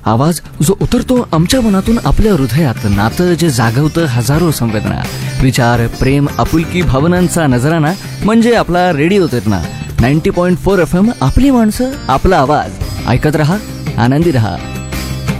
आवाज जो उतरतो आमच्या मनातून आपल्या हृदयात, नातं जे जागवतं हजारो संवेदना, विचार, प्रेम, आपुलकी, भावनांचा नजराना म्हणजे आपला रेडिओ तिरणा. 90.4 FM, आपली माणसं, आपला आवाज. ऐकत रहा, आनंदी रहा.